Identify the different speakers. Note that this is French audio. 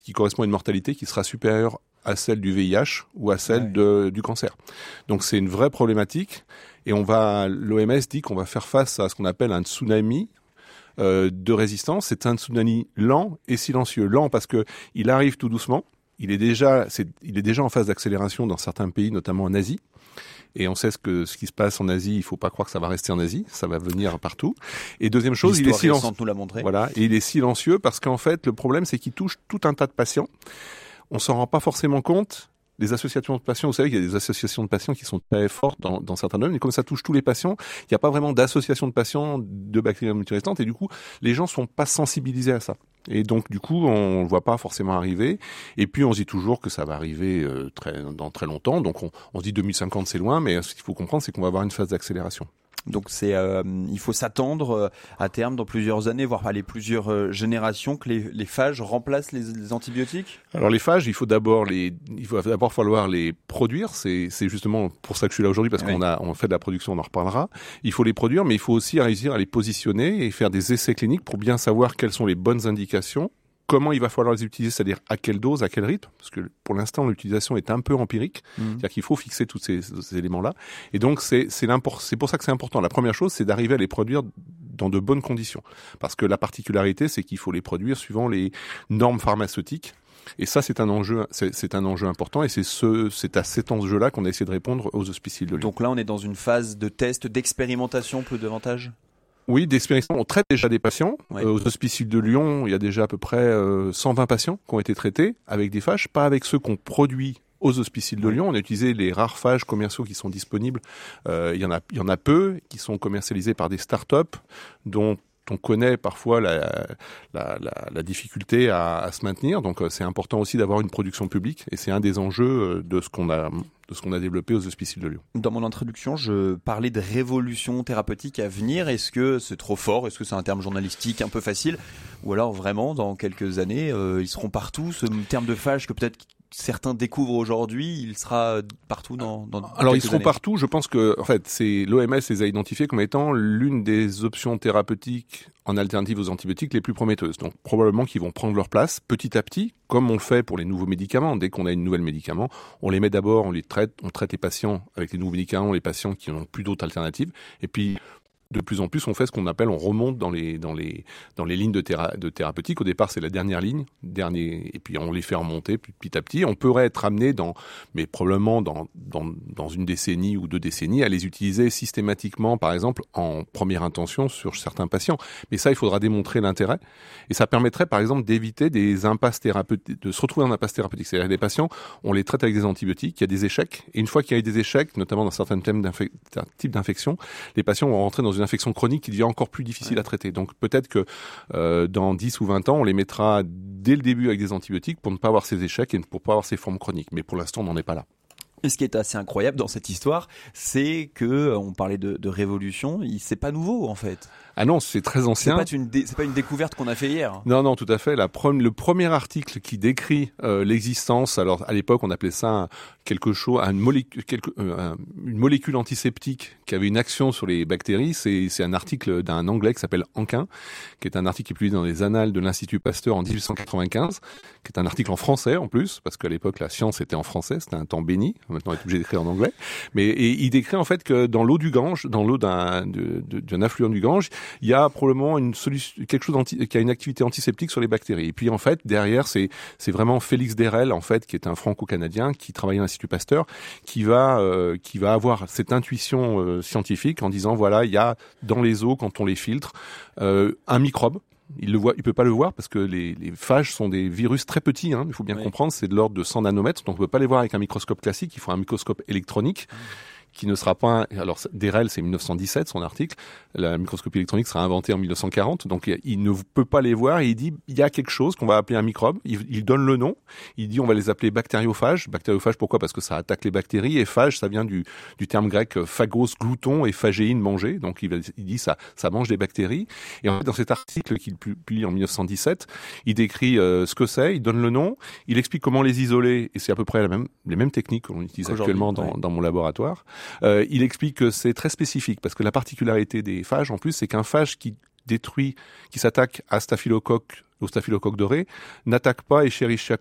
Speaker 1: qui correspond à une mortalité qui sera supérieure à celle du VIH ou à celle du cancer. Donc c'est une vraie problématique et l'OMS dit qu'on va faire face à ce qu'on appelle un tsunami de résistance. C'est un tsunami lent et silencieux. Lent parce que il arrive tout doucement. Il est déjà en phase d'accélération dans certains pays, notamment en Asie. Et on sait ce qui se passe en Asie. Il faut pas croire que ça va rester en Asie. Ça va venir partout. Et deuxième chose, il est silencieux.
Speaker 2: Nous l'a montré.
Speaker 1: Voilà. Et il est silencieux parce qu'en fait, le problème, c'est qu'il touche tout un tas de patients. On s'en rend pas forcément compte. Les associations de patients, vous savez qu'il y a des associations de patients qui sont très fortes dans certains domaines, mais comme ça touche tous les patients, il n'y a pas vraiment d'association de patients de bactéries multirésistantes, et du coup, les gens sont pas sensibilisés à ça. Et donc, du coup, on ne voit pas forcément arriver. Et puis, on se dit toujours que ça va arriver dans très longtemps. Donc, on se dit 2050, c'est loin, mais ce qu'il faut comprendre, c'est qu'on va avoir une phase d'accélération.
Speaker 2: Donc il faut s'attendre à terme dans plusieurs années, voire plusieurs générations, que les phages remplacent les antibiotiques.
Speaker 1: Alors les phages, il va d'abord falloir les produire. C'est justement pour ça que je suis là aujourd'hui, parce qu'on fait de la production, on en reparlera. Il faut les produire, mais il faut aussi réussir à les positionner et faire des essais cliniques pour bien savoir quelles sont les bonnes indications. Comment il va falloir les utiliser, c'est-à-dire à quelle dose, à quel rythme, parce que pour l'instant l'utilisation est un peu empirique, c'est-à-dire qu'il faut fixer tous ces éléments-là. Et donc c'est pour ça que c'est important. La première chose, c'est d'arriver à les produire dans de bonnes conditions, parce que la particularité, c'est qu'il faut les produire suivant les normes pharmaceutiques. Et ça, c'est un enjeu important, et c'est à cet enjeu-là qu'on a essayé de répondre aux Hospices de Lyon.
Speaker 2: Donc là, on est dans une phase de test, d'expérimentation, plus davantage.
Speaker 1: Oui, d'expérimentation. On traite déjà des patients. Aux Hospices de Lyon, il y a déjà à peu près 120 patients qui ont été traités avec des phages, pas avec ceux qu'on produit aux Hospices de Lyon. On a utilisé les rares phages commerciaux qui sont disponibles. Il y en a peu qui sont commercialisés par des startups dont on connaît parfois la difficulté à se maintenir. Donc c'est important aussi d'avoir une production publique, et c'est un des enjeux de ce qu'on a développé aux Hospices de Lyon.
Speaker 2: Dans mon introduction, je parlais de révolution thérapeutique à venir. Est-ce que c'est trop fort ? Est-ce que c'est un terme journalistique un peu facile ? Ou alors vraiment, dans quelques années, ils seront partout, ce terme de phage que peut-être certains découvrent aujourd'hui, il sera partout dans
Speaker 1: Alors ils seront
Speaker 2: années.
Speaker 1: Partout, je pense que en fait, c'est l'OMS les a identifiés comme étant l'une des options thérapeutiques en alternative aux antibiotiques les plus prometteuses. Donc probablement qu'ils vont prendre leur place petit à petit, comme on le fait pour les nouveaux médicaments. Dès qu'on a une nouvelle médicament, on les met d'abord, on traite les patients avec les nouveaux médicaments, les patients qui n'ont plus d'autres alternatives, et puis de plus en plus, on fait ce qu'on appelle, on remonte dans les lignes de thérapeutique. Au départ, c'est la dernière ligne, et puis on les fait remonter petit à petit. On pourrait être amené mais probablement dans une décennie ou 2 décennies, à les utiliser systématiquement, par exemple, en première intention sur certains patients. Mais ça, il faudra démontrer l'intérêt. Et ça permettrait, par exemple, d'éviter des impasses thérapeutiques, de se retrouver en impasse thérapeutique. C'est-à-dire des patients, on les traite avec des antibiotiques, il y a des échecs. Et une fois qu'il y a eu des échecs, notamment dans certains types d'infections, les patients vont rentrer dans une infection chronique qui devient encore plus difficile à traiter. Donc peut-être que dans 10 ou 20 ans, on les mettra dès le début avec des antibiotiques pour ne pas avoir ces échecs et pour ne pas avoir ces formes chroniques. Mais pour l'instant, on n'en est pas là.
Speaker 2: Et ce qui est assez incroyable dans cette histoire, c'est que on parlait de révolution, c'est pas nouveau en fait.
Speaker 1: Ah non, c'est très ancien.
Speaker 2: C'est pas une découverte qu'on a fait hier.
Speaker 1: Non, tout à fait. Le premier article qui décrit l'existence, alors à l'époque on appelait ça une molécule antiseptique qui avait une action sur les bactéries. C'est un article d'un Anglais qui s'appelle Anquin, qui est un article qui est publié dans les Annales de l'Institut Pasteur en 1895, qui est un article en français en plus, parce qu'à l'époque la science était en français, c'était un temps béni. Maintenant, on est obligé d'écrire en anglais. Et il décrit en fait que dans l'eau du Gange, dans l'eau d'un affluent du Gange, il y a probablement quelque chose qui a une activité antiseptique sur les bactéries. Et puis en fait, derrière, c'est vraiment Félix Derel, en fait, qui est un franco-canadien qui travaille à l'Institut Pasteur, qui va avoir cette intuition scientifique en disant voilà, il y a dans les eaux, quand on les filtre, un microbe. Il peut pas le voir parce que les phages sont des virus très petits, il faut bien comprendre, c'est de l'ordre de 100 nanomètres, donc on peut pas les voir avec un microscope classique, il faut un microscope électronique. Qui ne sera pas alors Derel, c'est 1917 son article, la microscopie électronique sera inventée en 1940, donc il ne peut pas les voir, et il dit il y a quelque chose qu'on va appeler un microbe, il donne le nom, il dit on va les appeler bactériophages. Bactériophages, pourquoi ? Parce que ça attaque les bactéries, et phage, ça vient du terme grec phagos, glouton, et phagéine, manger, donc il dit ça mange des bactéries. Et en fait, dans cet article qu'il publie en 1917, il décrit ce que c'est, il donne le nom, il explique comment les isoler, et c'est à peu près les mêmes techniques qu'on utilise actuellement dans mon laboratoire. Il explique que c'est très spécifique, parce que la particularité des phages, en plus, c'est qu'un phage qui détruit, qui s'attaque au staphylocoque doré, n'attaque pas Escherichia